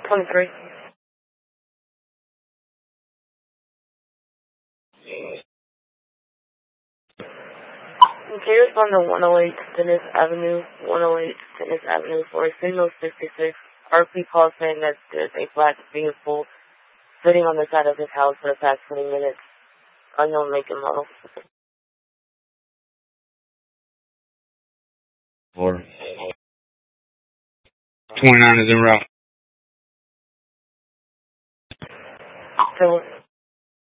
23. Can you respond to 108 Fitness Avenue, 108 Fitness Avenue for signal 66? RP call saying that there's a black vehicle sitting on the side of his house for the past 20 minutes. Unknown make and model. 4. 29 is en route. So